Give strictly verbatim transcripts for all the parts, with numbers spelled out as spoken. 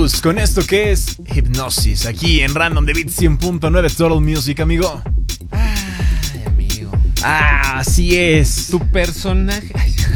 Blues con esto que es Hipnosis, aquí en Random de Beat cien punto nueve Total Music, amigo. Ay, amigo. Ah, así es. Tu personaje.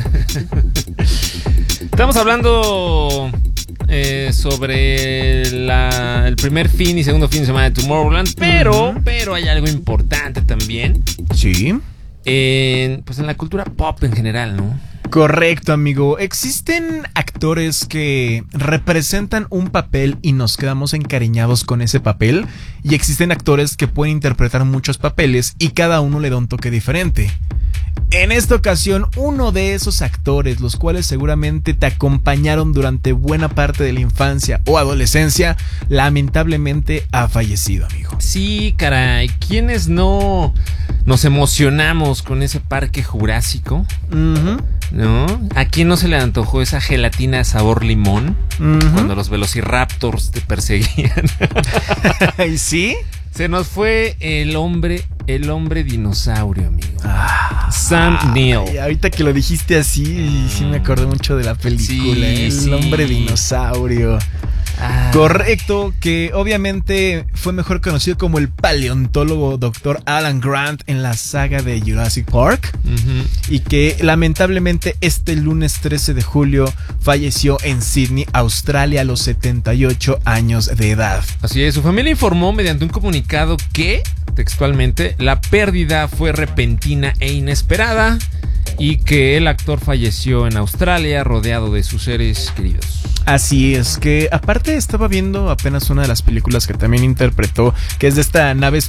Estamos hablando eh, sobre la, el primer fin y segundo fin de semana de Tomorrowland, pero, uh-huh. pero hay algo importante también. Sí. En, pues en la cultura pop en general, ¿no? Correcto, amigo. Existen actores que representan un papel y nos quedamos encariñados con ese papel. Y existen actores que pueden interpretar muchos papeles y cada uno le da un toque diferente. En esta ocasión, uno de esos actores, los cuales seguramente te acompañaron durante buena parte de la infancia o adolescencia, lamentablemente ha fallecido, amigo. Sí, caray. ¿Quiénes no nos emocionamos con ese parque jurásico? Uh-huh. ¿No? ¿A quién no se le antojó esa gelatina sabor limón? Uh-huh. Cuando los velociraptors te perseguían. ¿Y sí? Se nos fue el hombre, el hombre dinosaurio, amigo. Ah, Sam ah, Neill. Y ahorita que lo dijiste así, sí me acordé mucho de la película. Sí, el sí. hombre dinosaurio. Ah. Correcto, que obviamente fue mejor conocido como el paleontólogo doctor Alan Grant en la saga de Jurassic Park. Uh-huh. Y que lamentablemente este lunes trece de julio falleció en Sydney, Australia, a los setenta y ocho años de edad. Así es, su familia informó mediante un comunicado que, textualmente, la pérdida fue repentina e inesperada y que el actor falleció en Australia rodeado de sus seres queridos. Así es, que aparte estaba viendo apenas una de las películas que también interpretó, que es de esta nave